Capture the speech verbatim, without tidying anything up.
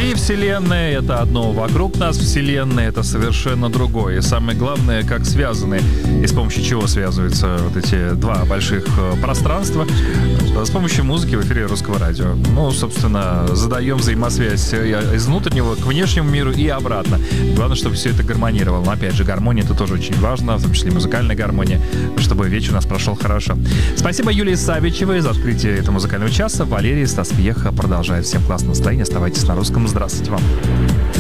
Внутри Вселенной — это одно, вокруг нас Вселенная — это совершенно другое. И самое главное, как связаны и с помощью чего связываются вот эти два больших пространства. С помощью музыки в эфире Русского радио. Ну, собственно, задаем взаимосвязь из внутреннего к внешнему миру и обратно. Главное, чтобы все это гармонировало. Но, опять же, гармония — это тоже очень важно, в том числе музыкальная гармония, чтобы вечер у нас прошел хорошо. Спасибо Юлии Савичевой за открытие этого музыкального часа. Валерий Стас Пьеха продолжает. Всем классного настроения. Оставайтесь на Русском. Здравствуйте вам.